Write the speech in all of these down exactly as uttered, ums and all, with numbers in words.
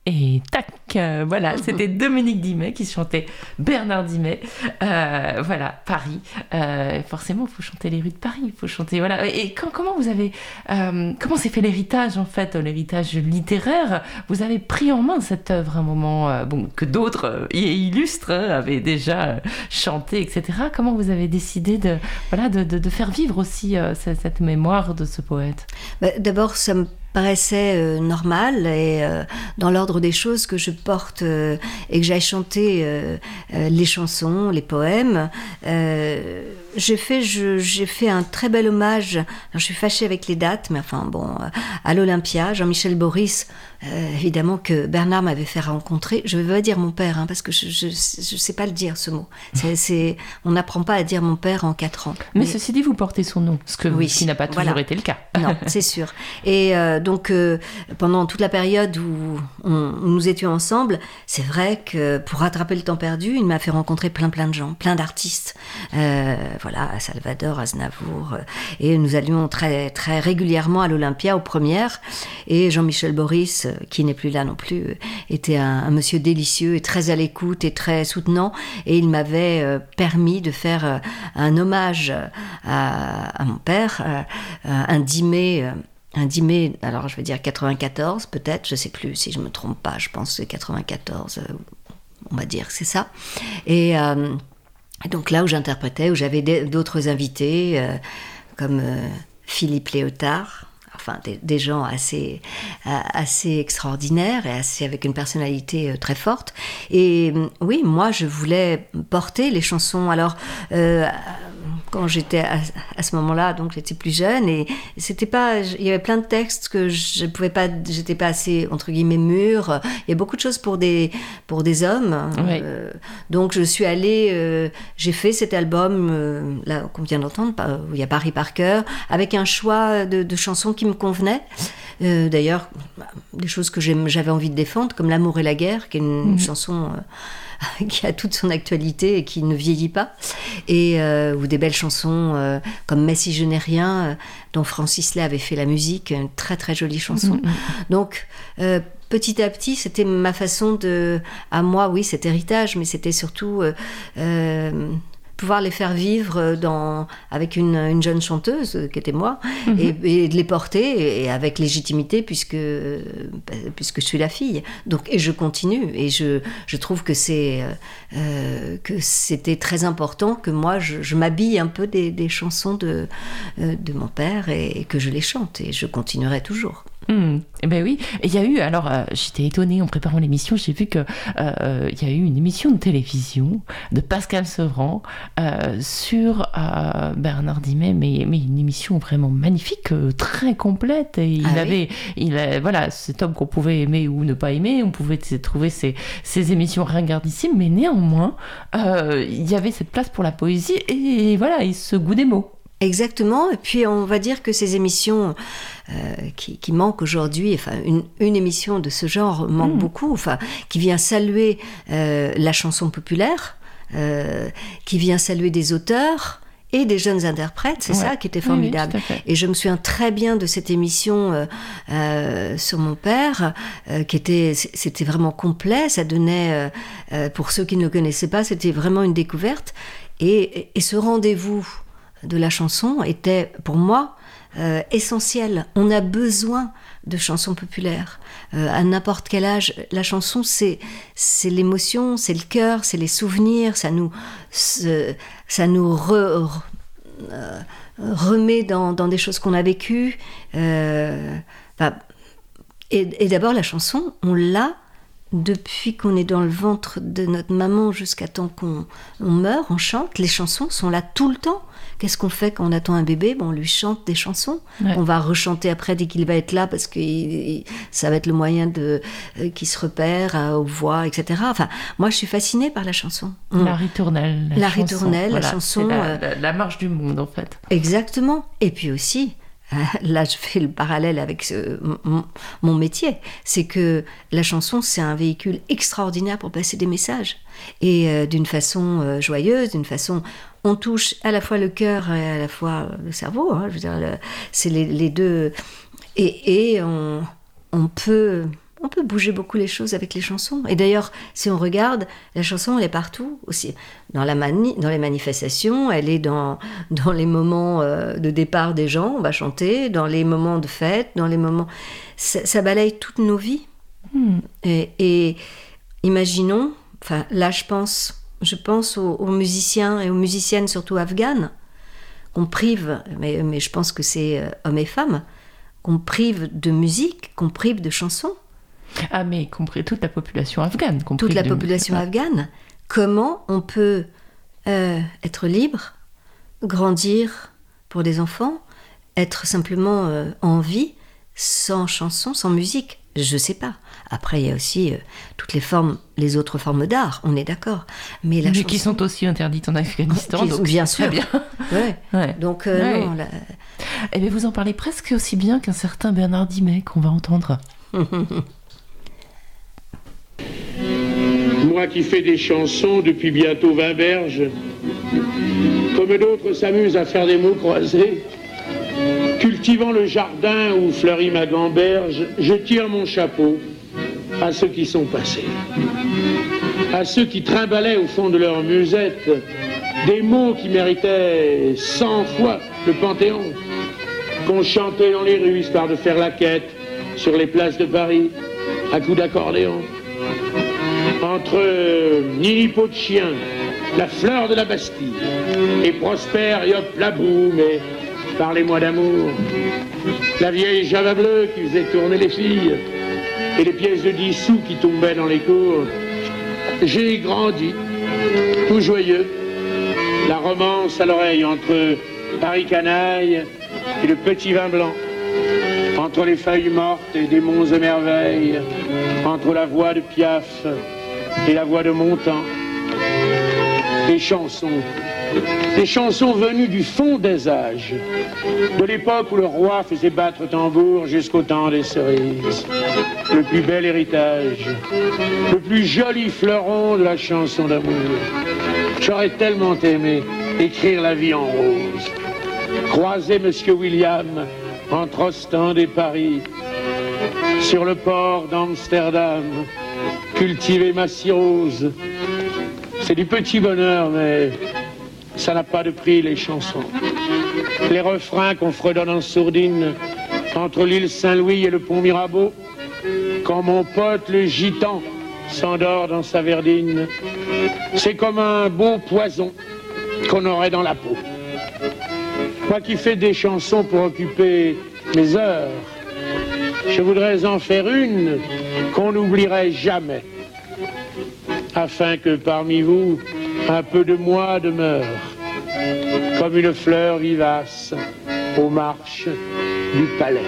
Et tac, euh, voilà, c'était Dominique Dimet qui chantait Bernard Dimet. Euh, voilà, Paris. Euh, forcément, il faut chanter les rues de Paris. Il faut chanter, voilà. Et quand, comment vous avez, euh, comment s'est fait l'héritage en fait, l'héritage littéraire? Vous avez pris en main cette œuvre à un moment, euh, bon, que d'autres euh, illustres hein, avaient déjà euh, chanté, et cetera. Comment vous avez décidé de, voilà, de, de, de faire vivre aussi euh, cette, cette mémoire de ce poète? Bah, d'abord, ça me paraissait euh, normal et euh, dans l'ordre des choses que je porte euh, et que j'aille chanter euh, euh, les chansons, les poèmes. Euh, j'ai fait, je, j'ai fait un très bel hommage. Alors, je suis fâchée avec les dates, mais enfin bon, euh, à l'Olympia, Jean-Michel Boris, euh, évidemment que Bernard m'avait fait rencontrer. Je ne vais pas dire mon père, hein, parce que je ne sais pas le dire ce mot. C'est, c'est, on n'apprend pas à dire mon père en quatre ans. Mais, mais ceci dit, vous portez son nom, ce, que, oui, ce qui n'a pas toujours voilà. été le cas. Non, c'est sûr. Et euh, donc, euh, pendant toute la période où, on, où nous étions ensemble, c'est vrai que pour rattraper le temps perdu, il m'a fait rencontrer plein plein de gens, plein d'artistes. Euh, voilà, à Salvador, Aznavour. Euh, et nous allions très, très régulièrement à l'Olympia, aux premières. Et Jean-Michel Boris, euh, qui n'est plus là non plus, euh, était un, un monsieur délicieux et très à l'écoute et très soutenant. Et il m'avait euh, permis de faire euh, un hommage à, à mon père, euh, un Dimet... Euh, Un dix mai, alors je vais dire quatre-vingt-quatorze peut-être, je ne sais plus si je ne me trompe pas, je pense que c'est quatre-vingt-quatorze, on va dire que c'est ça. Et, euh, et donc là où j'interprétais, où j'avais d'autres invités, euh, comme euh, Philippe Léotard, enfin des, des gens assez, assez extraordinaires et assez, avec une personnalité très forte. Et oui, moi je voulais porter les chansons, alors... Euh, quand j'étais à, à ce moment-là, donc j'étais plus jeune et c'était pas, il y avait plein de textes que je pouvais pas, j'étais pas assez entre guillemets mûre. Il y a beaucoup de choses pour des pour des hommes. Oui. Euh, donc je suis allée, euh, j'ai fait cet album euh, là qu'on vient d'entendre, où il y a Paris par cœur, avec un choix de, de chansons qui me convenaient. Euh, d'ailleurs, des choses que j'aime, j'avais envie de défendre, comme L'amour et la guerre, qui est une mmh. chanson euh, qui a toute son actualité et qui ne vieillit pas, et euh, ou des belles chansons euh, comme Mais si je n'ai rien, euh, dont Francis Lay avait fait la musique, une très très jolie chanson. Mmh. Donc euh, petit à petit, c'était ma façon de, à moi, oui, cet héritage, mais c'était surtout euh, euh, pouvoir les faire vivre dans, avec une, une jeune chanteuse qui était moi, mmh. et, et de les porter et avec légitimité puisque, puisque je suis la fille. Donc, et je continue et je, je trouve que, c'est, euh, que c'était très important que moi je, je m'habille un peu des, des chansons de, de mon père et, et que je les chante et je continuerai toujours. Mmh. Eh ben oui, il y a eu, alors euh, j'étais étonnée en préparant l'émission, j'ai vu qu'il euh, y a eu une émission de télévision de Pascal Sevran euh, sur euh, Bernard Dimet, mais, mais une émission vraiment magnifique, euh, très complète, et il ah avait, oui. il a, voilà, cet homme qu'on pouvait aimer ou ne pas aimer, on pouvait trouver ces, ces émissions ringardissimes, mais néanmoins, euh, il y avait cette place pour la poésie et, et voilà, et ce goût des mots. Exactement, et puis on va dire que ces émissions euh, qui, qui manquent aujourd'hui, enfin une, une émission de ce genre manque mmh. beaucoup, enfin qui vient saluer euh, la chanson populaire, euh, qui vient saluer des auteurs et des jeunes interprètes, c'est ouais. ça qui était formidable. Oui, oui, et je me souviens très bien de cette émission euh, euh, sur mon père, euh, qui était, c'était vraiment complet, ça donnait, euh, euh, pour ceux qui ne le connaissaient pas, c'était vraiment une découverte, et, et ce rendez-vous de la chanson était pour moi euh, essentiel. On a besoin de chansons populaires. Euh, à n'importe quel âge, la chanson c'est, c'est l'émotion, c'est le cœur, c'est les souvenirs, ça nous, ça nous re, re, euh, remet dans, dans des choses qu'on a vécues. Euh, bah, et, et d'abord la chanson, on l'a depuis qu'on est dans le ventre de notre maman jusqu'à temps qu'on on meurt, on chante. Les chansons sont là tout le temps. Qu'est-ce qu'on fait quand on attend un bébé ? Bon, on lui chante des chansons. Ouais. On va rechanter après dès qu'il va être là parce que il, ça va être le moyen de euh, qu'il se repère euh, aux voix, et cetera. Enfin, moi, je suis fascinée par la chanson. On... La ritournelle. La, la chanson, ritournelle, voilà, la chanson. C'est la, euh... la, la marche du monde, en fait. Exactement. Et puis aussi, là, je fais le parallèle avec ce, mon, mon métier. C'est que la chanson, c'est un véhicule extraordinaire pour passer des messages. Et euh, d'une façon euh, joyeuse, d'une façon... On touche à la fois le cœur et à la fois le cerveau. Hein, je veux dire, le, c'est les, les deux. Et, et on, on peut... on peut bouger beaucoup les choses avec les chansons. Et d'ailleurs, si on regarde, la chanson, elle est partout aussi. Dans, la mani- dans les manifestations, elle est dans, dans les moments euh, de départ des gens, on va chanter, dans les moments de fête, dans les moments... Ça, ça balaye toutes nos vies. Mmh. Et, et imaginons, enfin là je pense, je pense aux, aux musiciens et aux musiciennes, surtout afghanes, qu'on prive, mais, mais je pense que c'est euh, hommes et femmes, qu'on prive de musique, qu'on prive de chansons. Ah, mais y compris toute la population afghane. Toute la population musique. afghane. Comment on peut euh, être libre, grandir pour des enfants, être simplement euh, en vie, sans chanson, sans musique? Je sais pas. Après, il y a aussi euh, toutes les formes, les autres formes d'art, on est d'accord. Mais, la mais chanson... qui sont aussi interdites en Afghanistan. Qui, donc bien sûr. Bien. Ouais. Ouais. Donc, euh, ouais. non. La... Eh bien, vous en parlez presque aussi bien qu'un certain Bernard Dimet qu'on va entendre. Moi qui fais des chansons depuis bientôt vingt berges, comme d'autres s'amusent à faire des mots croisés, cultivant le jardin où fleurit ma gamberge, je tire mon chapeau à ceux qui sont passés, à ceux qui trimbalaient au fond de leur musette des mots qui méritaient cent fois le Panthéon, qu'on chantait dans les rues histoire de faire la quête sur les places de Paris à coups d'accordéon. Entre Nini Pot de Chien, la fleur de la Bastille, et Prosper et hop la boum, et parlez-moi d'amour, la vieille Java bleue qui faisait tourner les filles, et les pièces de dix sous qui tombaient dans les cours, j'ai grandi, tout joyeux, la romance à l'oreille entre Paris canaille et le petit vin blanc, entre les feuilles mortes et des monts et merveilles, entre la voix de Piaf et la voix de Montand, des chansons, des chansons venues du fond des âges, de l'époque où le roi faisait battre tambour jusqu'au temps des cerises, le plus bel héritage, le plus joli fleuron de la chanson d'amour. J'aurais tellement aimé écrire la vie en rose, croiser Monsieur William entre Ostende et Paris, sur le port d'Amsterdam, cultiver ma cirrhose. C'est du petit bonheur, mais ça n'a pas de prix, les chansons. Les refrains qu'on fredonne en sourdine entre l'île Saint-Louis et le pont Mirabeau, quand mon pote le gitan s'endort dans sa verdine, c'est comme un bon poison qu'on aurait dans la peau. Moi qui fais des chansons pour occuper mes heures, je voudrais en faire une qu'on n'oublierait jamais, afin que parmi vous, un peu de moi demeure, comme une fleur vivace aux marches du palais.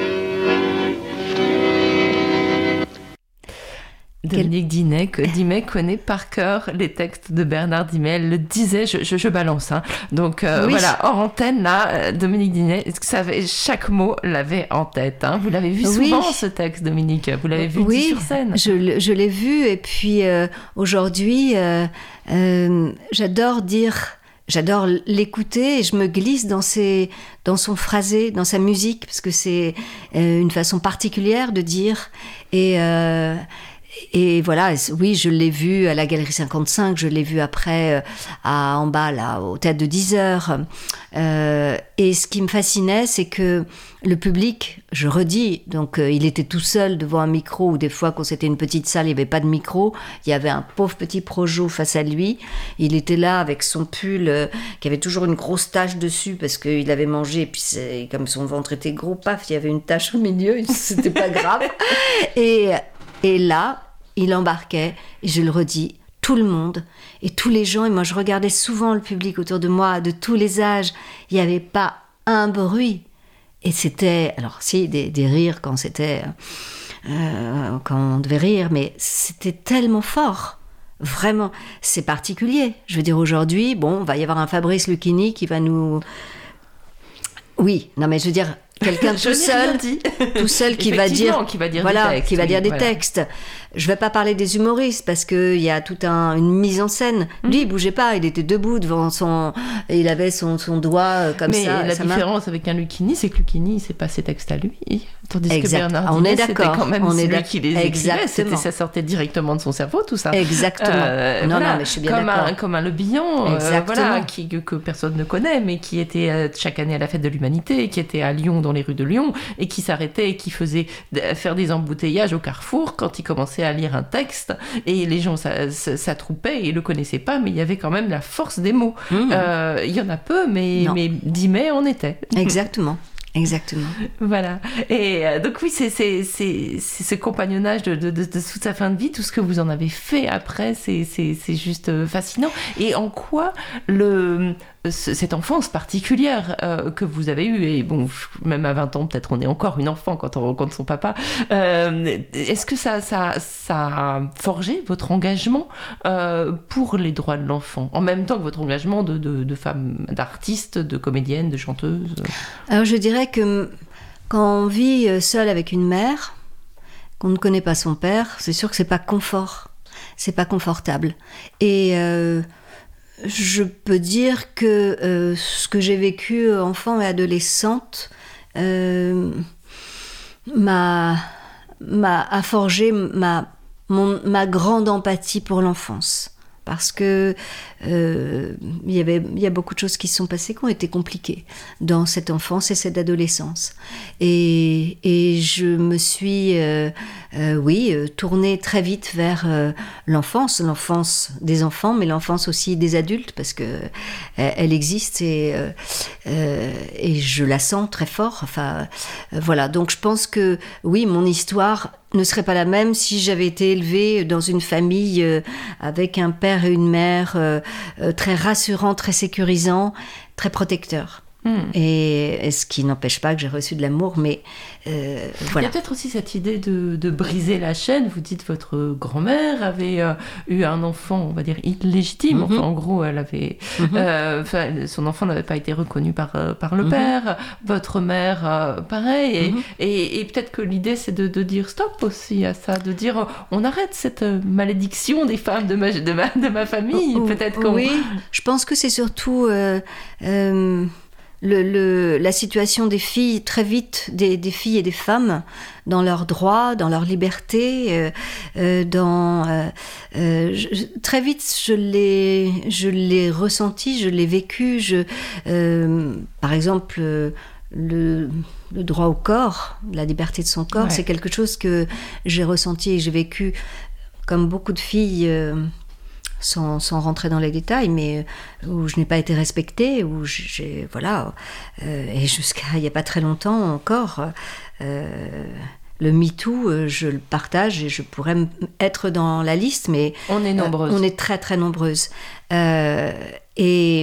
Dominique Dimet, Dimet connaît par cœur les textes de Bernard Dimet. Elle le disait, je, je, je balance. Hein. Donc euh, oui. Voilà, hors antenne, là, Dominique Dimet, savait, chaque mot l'avait en tête. Hein. Vous l'avez vu souvent, oui. ce texte, Dominique. Vous l'avez vu oui, dit sur scène. Je, je l'ai vu. Et puis euh, aujourd'hui, euh, euh, j'adore dire... J'adore l'écouter et je me glisse dans, ses, dans son phrasé, dans sa musique, parce que c'est euh, une façon particulière de dire. Et... Euh, Et voilà, oui, je l'ai vu à la Galerie cinquante-cinq, je l'ai vu après à, en bas, là, au Théâtre de dix heures. Euh, et ce qui me fascinait, c'est que le public, je redis, donc euh, il était tout seul devant un micro, ou des fois, quand c'était une petite salle, il n'y avait pas de micro. Il y avait un pauvre petit projo face à lui. Il était là avec son pull euh, qui avait toujours une grosse tache dessus parce qu'il avait mangé, et puis c'est, comme son ventre était gros, paf, il y avait une tache au milieu, c'était pas grave. Et... Et là, il embarquait, et je le redis, tout le monde, et tous les gens, et moi je regardais souvent le public autour de moi, de tous les âges, il n'y avait pas un bruit. Et c'était, alors si, des, des rires quand c'était, euh, quand on devait rire, mais c'était tellement fort. Vraiment, c'est particulier. Je veux dire, aujourd'hui, bon, il va y avoir un Fabrice Lucchini qui va nous... Oui, non mais je veux dire, quelqu'un tout seul, tout seul qui va dire, qui va dire voilà, des textes, qui va oui, dire des voilà. textes. Je vais pas parler des humoristes parce que il y a toute un, une mise en scène. Mmh. Lui, il bougeait pas, il était debout devant son, et il avait son, son doigt euh, comme Mais ça. la sa différence main. Avec un Lucchini, c'est que Lucchini, c'est pas ses textes à lui, tandis exact. que Bernard on Dimet, est d'accord. c'était quand même on lui est qui les écrivait, c'était, ça sortait directement de son cerveau, tout ça. Exactement. Euh, non, voilà, non, mais je suis bien comme d'accord. Un, comme un Le Bihan, euh, voilà, qui, que, que personne ne connaît, mais qui était euh, chaque année à la fête de l'Humanité, qui était à Lyon, dans les rues de Lyon, et qui s'arrêtait et qui faisait faire des embouteillages au carrefour quand il commençait à lire un texte, et les gens s'attroupaient et le connaissaient pas, mais il y avait quand même la force des mots. Mmh. Euh, il y en a peu, mais, mais Dimet en était. Exactement. Exactement. Voilà. Et euh, donc oui, c'est, c'est, c'est, c'est ce compagnonnage de, de, de, de toute sa fin de vie, tout ce que vous en avez fait après, c'est, c'est, c'est juste fascinant. Et en quoi le, ce, cette enfance particulière euh, que vous avez eue, et bon, même à vingt ans, peut-être on est encore une enfant quand on rencontre son papa, euh, est-ce que ça, ça, ça a forgé votre engagement euh, pour les droits de l'enfant, en même temps que votre engagement de, de, de femme, d'artiste, de comédienne, de chanteuse? Alors je dirais que quand on vit seul avec une mère, qu'on ne connaît pas son père, c'est sûr que c'est pas confort, c'est pas confortable. Et euh, je peux dire que euh, ce que j'ai vécu enfant et adolescente euh, m'a, m'a a forgé ma, mon, ma grande empathie pour l'enfance. Parce que euh, il y avait, il y a beaucoup de choses qui se sont passées qui ont été compliquées dans cette enfance et cette adolescence. Et, et je me suis, euh, euh, oui, tournée très vite vers euh, l'enfance, l'enfance des enfants, mais l'enfance aussi des adultes, parce que elle, elle existe et, euh, euh, et je la sens très fort. Enfin, euh, voilà. Donc je pense que oui, mon histoire ne serait pas la même si j'avais été élevée dans une famille euh, avec un père et une mère euh, euh, très rassurants, très sécurisants, très protecteurs. Mmh. Et, et ce qui n'empêche pas que j'ai reçu de l'amour, mais euh, voilà. Il y a peut-être aussi cette idée de, de briser la chaîne. Vous dites votre grand-mère avait euh, eu un enfant, on va dire illégitime. Mmh. Enfin, en gros, elle avait, mmh. euh, son enfant n'avait pas été reconnu par euh, par le mmh. père. Votre mère, euh, pareil. Et, mmh. et, et peut-être que l'idée, c'est de, de dire stop aussi à ça, de dire on arrête cette malédiction des femmes de ma de ma, de ma famille. Oh, peut-être qu'on... Oui, je pense que c'est surtout euh, euh, Le, le, la situation des filles, très vite, des, des filles et des femmes, dans leurs droits, dans leur liberté, euh, euh, dans, euh, euh, je, très vite, je l'ai, je l'ai ressenti, je l'ai vécu. Je, euh, par exemple, euh, le, le droit au corps, la liberté de son corps, ouais. c'est quelque chose que j'ai ressenti et j'ai vécu comme beaucoup de filles... Euh, Sans, sans rentrer dans les détails, mais où je n'ai pas été respectée, où j'ai, voilà, euh, et jusqu'à il n'y a pas très longtemps encore, euh, le MeToo, je le partage et je pourrais être dans la liste, mais on est nombreuses. Euh, on est très très nombreuses. Euh, et,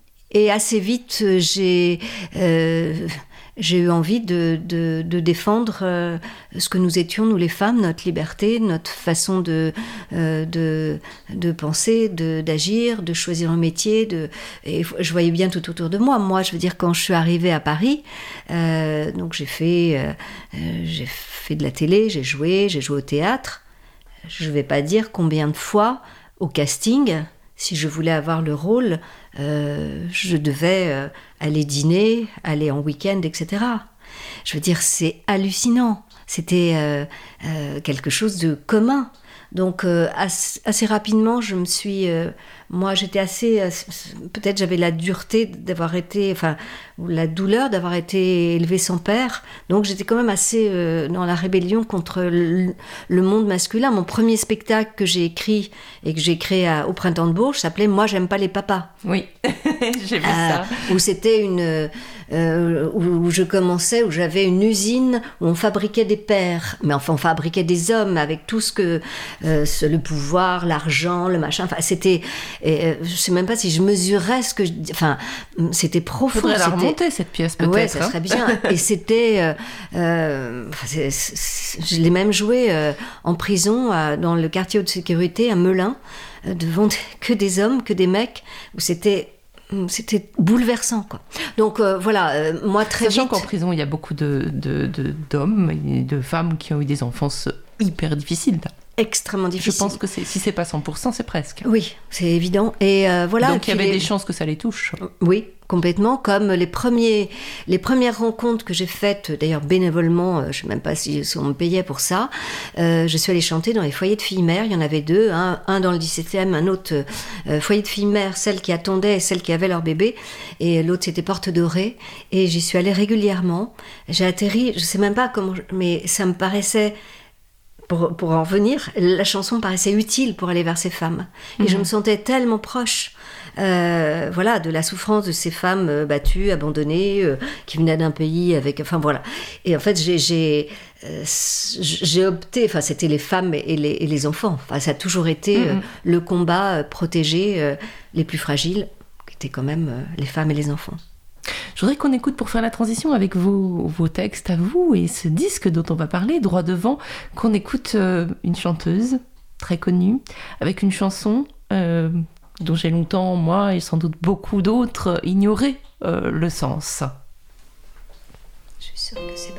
et assez vite, j'ai... Euh, J'ai eu envie de, de, de défendre euh, ce que nous étions, nous les femmes, notre liberté, notre façon de, euh, de, de penser, de, d'agir, de choisir un métier. De... Et je voyais bien tout autour de moi. Moi, je veux dire, quand je suis arrivée à Paris, euh, donc j'ai fait, euh, j'ai fait de la télé, j'ai joué, j'ai joué au théâtre. Je ne vais pas dire combien de fois, au casting, si je voulais avoir le rôle, euh, je devais euh, aller dîner, aller en week-end, et cetera. Je veux dire, c'est hallucinant. C'était euh, euh, quelque chose de commun. Donc, euh, assez, assez rapidement, je me suis... Euh, moi, j'étais assez... Euh, peut-être j'avais la dureté d'avoir été... Enfin, la douleur d'avoir été élevée sans père. Donc, j'étais quand même assez euh, dans la rébellion contre le, le monde masculin. Mon premier spectacle que j'ai écrit et que j'ai créé à, au Printemps de Bourges s'appelait « Moi, j'aime pas les papas ». Oui, j'ai vu euh, ça. Où c'était une... Euh, où, où je commençais, où j'avais une usine où on fabriquait des pères. Mais enfin, on fabriquait des hommes avec tout ce que... Euh, le pouvoir, l'argent, le machin. Enfin, c'était... Et, euh, je sais même pas si je mesurais ce que je... Enfin, c'était profond. Faudrait la c'était... remonter, cette pièce, peut-être. Ouais, ça hein. serait bien. Et c'était... Euh, euh, c'est, c'est, je l'ai même joué euh, en prison, euh, dans le quartier de sécurité, à Melun, euh, devant que des hommes, que des mecs, où c'était... c'était bouleversant, quoi. Donc euh, voilà, euh, moi très Sachant vite... qu'en prison, il y a beaucoup de, de, de, d'hommes et de femmes qui ont eu des enfances hyper difficiles. Extrêmement difficile. Je pense que c'est, si c'est pas cent pour cent, c'est presque. Oui, c'est évident. Et euh, voilà. Donc il y avait les... des chances que ça les touche. Oui, complètement. Comme les premiers, les premières rencontres que j'ai faites, d'ailleurs bénévolement, je ne sais même pas si, si on me payait pour ça. Euh, je suis allée chanter dans les foyers de filles-mères. Il y en avait deux, un, un dans le dix-septième, un autre euh, foyer de filles-mères, celles qui attendaient et celles qui avaient leur bébé, et l'autre c'était Porte Dorée. Et j'y suis allée régulièrement. J'ai atterri, je ne sais même pas comment, mais ça me paraissait. Pour, pour en venir, la chanson paraissait utile pour aller vers ces femmes. Et mmh. je me sentais tellement proche euh, voilà, de la souffrance de ces femmes euh, battues, abandonnées, euh, qui venaient d'un pays avec... Enfin voilà. Et en fait, j'ai, j'ai, euh, j'ai opté... Enfin, c'était les femmes et les, et les enfants. Enfin, ça a toujours été mmh. euh, le combat euh, protéger euh, les plus fragiles, qui étaient quand même euh, les femmes et les enfants. Je voudrais qu'on écoute pour faire la transition avec vos, vos textes à vous et ce disque dont on va parler, Droit devant, qu'on écoute euh, une chanteuse très connue avec une chanson euh, dont j'ai longtemps, moi et sans doute beaucoup d'autres, ignoré euh, le sens. Je suis sûre que c'est